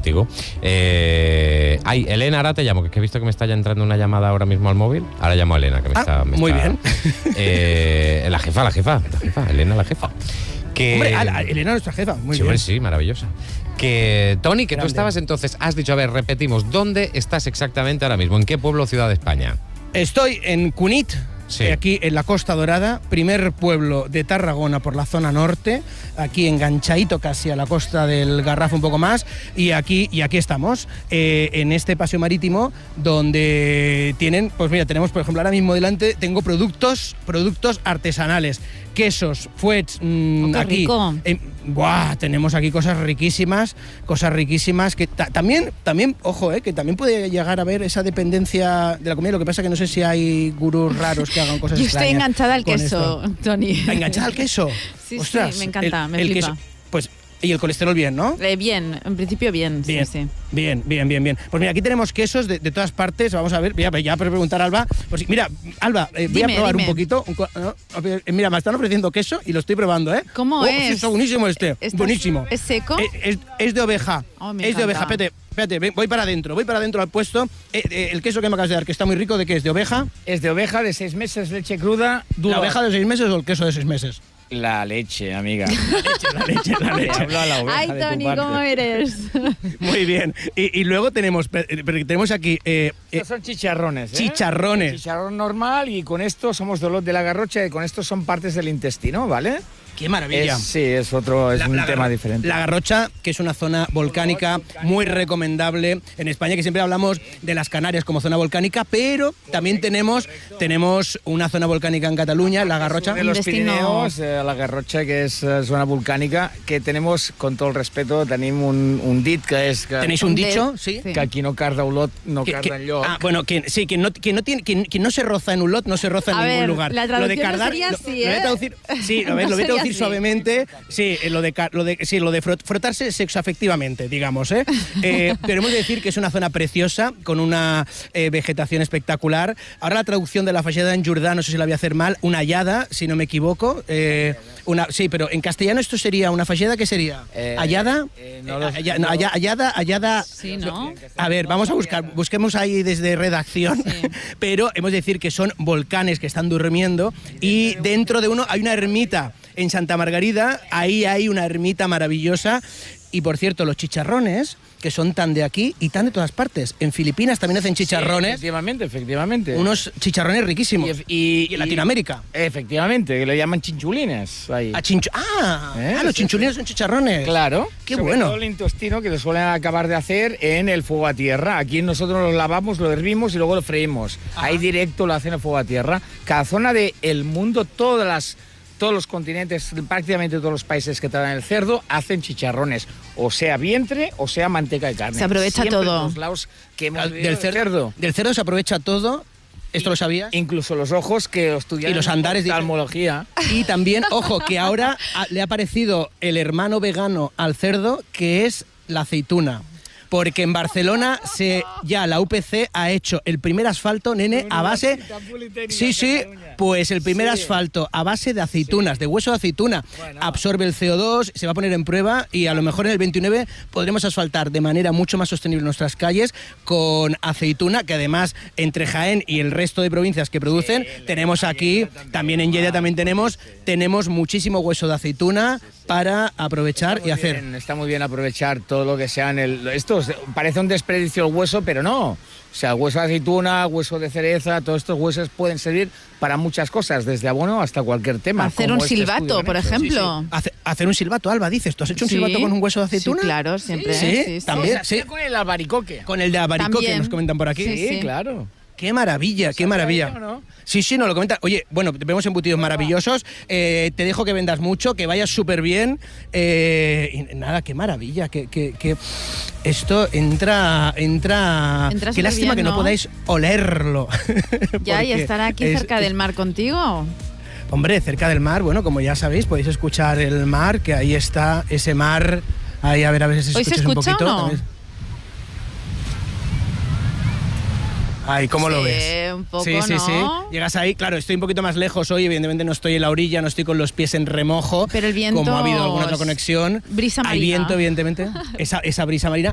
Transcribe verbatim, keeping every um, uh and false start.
contigo. Eh, ay, Elena, ahora te llamo, que es que he visto que me está ya entrando una llamada ahora mismo al móvil. Ahora llamo a Elena, que me ah, está... Me muy está, bien. Eh, la jefa, la jefa, la jefa, Elena, la jefa. Que... Hombre, a, a Elena, nuestra jefa, muy sí, bien. Hombre, sí, maravillosa. Que, Tony, que Grande. tú estabas entonces, has dicho, a ver, repetimos, ¿dónde estás exactamente ahora mismo? ¿En qué pueblo o ciudad de España? Estoy en Cunit, Sí. eh, aquí en la Costa Dorada, primer pueblo de Tarragona por la zona norte, aquí enganchadito casi a la costa del Garraf un poco más, y aquí, y aquí estamos, eh, en este paseo marítimo donde tienen, pues mira, tenemos por ejemplo ahora mismo delante, tengo productos, productos artesanales, quesos, fuets, mmm, Oh, qué aquí. rico. Eh, buah, tenemos aquí cosas riquísimas, cosas riquísimas que ta también, también, ojo, eh, que también puede llegar a haber esa dependencia de la comida. Lo que pasa que no sé si hay gurús raros que hagan cosas Yo estoy extrañas enganchada al con queso, esto. Tony. ¿Enganchada al queso? Sí, Ostras, sí, me encanta, el, me el flipa. queso, pues, y el colesterol bien, ¿no? Eh, bien, en principio bien, Bien, sí, sí. bien, bien, bien, bien. Pues mira, aquí tenemos quesos de, de todas partes. Vamos a ver, voy a, ya para preguntar a Alba. Pues sí, mira, Alba, eh, voy Dime, a probar dime. un poquito. Un, no, a ver, eh, mira, me están ofreciendo queso y lo estoy probando, ¿eh? ¿Cómo Oh, es? Sí, está buenísimo este, ¿Estás- buenísimo. ¿Es seco? Eh, es, es de oveja. Oh, me es de encanta. oveja. Espérate, espérate, ven, voy para adentro, voy para adentro al puesto. Eh, eh, el queso que me acabas de dar, que está muy rico, ¿de qué es? ¿De oveja? Es de oveja, de seis meses, leche cruda, ¿La dura. oveja de seis meses o el queso de seis meses? La leche, amiga. La leche, la Te leche. hablo a la oveja Ay, de tu Tony, parte. ¿cómo eres? Muy bien. Y, y luego tenemos, eh, tenemos aquí eh, eh, Estos son chicharrones, ¿eh? chicharrones. Chicharrón normal y con esto somos dolor de la garrocha y con esto son partes del intestino, ¿vale? ¡Qué maravilla! Es, sí, es otro, es La- un la tema Garro- diferente. La Garrocha, que es una zona volcánica muy recomendable en España, que siempre hablamos de las Canarias como zona volcánica, pero también tenemos, tenemos una zona volcánica en Cataluña, la Garrocha. De los destino- Pirineos, eh, la Garrocha, que es eh, zona volcànica, que tenemos, con todo el respeto, tenim un, un dit que és que, ¿Tenéis un De- dicho? Sí. sí. que aquí no carda olot, no Que- que- carda enlloc. ah, bueno, quien, sí, quien no, quien, no tiene, quien, quien no se roza en un lot, no se roza en A ningún ver, lugar. la lo de traducción no cardar, sería lo, así, lo voy a ¿eh? traducir, sí, a ver, No lo voy a sería traducir así. suavemente, sí, lo de, ca- lo de, sí, lo de frot- frotarse sexoafectivamente, digamos, ¿eh? eh pero hemos de decir que es una zona preciosa, con una eh, vegetación espectacular. Ahora la traducción de la falleda en Jordá, no sé si la voy a hacer mal, una hallada, si no me equivoco. Eh, una, sí, pero en castellano esto sería una falleda, ¿qué sería? Eh, ¿Hallada? eh, no Eh, lo- halla- no, halla- hallada, hallada... Sí, ¿no? A ver, vamos a buscar, busquemos ahí desde redacción, Sí. pero hemos de decir que son volcanes que están durmiendo y dentro de uno hay una ermita en Santa Margarida, ahí hay una ermita maravillosa y por cierto los chicharrones, que son tan de aquí y tan de todas partes. En Filipinas también hacen Sí, chicharrones, efectivamente, efectivamente. unos chicharrones riquísimos. Y, y- Y en Latinoamérica. Efectivamente, que le llaman chinchulines. Ahí. A chinchu- ah, ¿Eh? ah, los Sí, chinchulines son chicharrones. Claro. Qué Sobre bueno. todo el intestino que lo suelen acabar de hacer en el fuego a tierra. Aquí nosotros lo lavamos, lo hervimos y luego lo freímos. Ajá. Ahí directo lo hacen al fuego a tierra. Cada zona del mundo, todas las, todos los continentes, prácticamente todos los países que traen el cerdo, hacen chicharrones. O sea vientre o sea manteca de carne. Se aprovecha Siempre todo. en los lados que hemos Al- vivido del, del cerdo, cerdo. del cerdo se aprovecha todo. ¿Esto lo sabías? Incluso los ojos que estudian Y los andares de- oftalmología. Y también, ojo, que ahora a- le ha aparecido el hermano vegano al cerdo, que es la aceituna. Porque en Barcelona se, ya la U P C ha hecho el primer asfalto, nene, a base... Sí, sí, pues el primer Sí. asfalto a base de aceitunas, de hueso de aceituna. Bueno. Absorbe el C O dos, se va a poner en prueba y a lo mejor en el veintinueve podremos asfaltar de manera mucho más sostenible nuestras calles con aceituna, que además entre Jaén y el resto de provincias que producen, Sí, la- tenemos en aquí, Lleida también. también en Lleida Ah, también tenemos, tenemos muchísimo hueso de aceituna para aprovechar y Muy hacer. bien, está muy bien aprovechar todo lo que sea en el... Esto es- parece un desperdicio el hueso, pero no. O sea, hueso de aceituna, hueso de cereza, todos estos huesos pueden servir para muchas cosas, desde abono hasta cualquier tema. Hacer como un este silbato, estudio por han hecho. ejemplo. Hace- hacer un silbato, Alba, dices. ¿Tú has hecho un Sí. silbato con un hueso de aceituna? Sí, claro, siempre. Sí, sí, sí. también. Se hacía con el albaricoque. Con el de abaricoque También. nos comentan por aquí. Sí, Sí, sí. claro. Qué maravilla, qué maravilla. ¿O no? Sí, sí, nos lo comenta. Oye, bueno, vemos embutidos maravillosos. Eh, te dejo que vendas mucho, que vayas súper bien. Eh, y nada, qué maravilla. Que, que, que esto entra. entra Entra qué lástima superbién, que no, ¿no? podáis olerlo. Ya, y Porque estar aquí es- cerca es- del mar contigo. Hombre, cerca del mar, bueno, como ya sabéis, podéis escuchar el mar, que ahí está ese mar. Ahí, a ver, a ver si se ¿Hoy se escucha un escucha poquito. o no? también. Ay, ¿cómo lo Sí, ves? un poco, sí, sí, ¿no? sí. Llegas ahí, claro, estoy un poquito más lejos hoy, evidentemente no estoy en la orilla, no estoy con los pies en remojo. Pero el viento Como ha habido alguna otra es conexión. brisa Hay marina. viento, evidentemente. Esa, esa brisa marina.